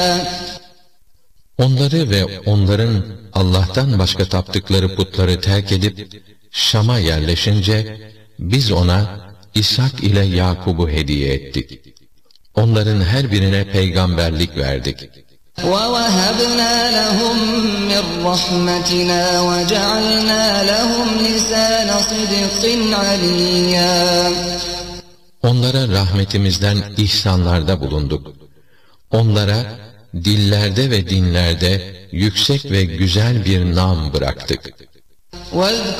Onları ve onların Allah'tan başka taptıkları putları terk edip Şam'a yerleşince biz ona İshak ile Yakub'u hediye ettik. Onların her birine peygamberlik verdik. وَوَهَبْنَا لَهُم مِّن رَّحْمَتِنَا وَجَعَلْنَا لَهُمْ لِسَانَ صِدْقٍ عَلِيًّا. Onlara rahmetimizden ihsanlarda bulunduk. Onlara dillerde ve dinlerde yüksek ve güzel bir nam bıraktık.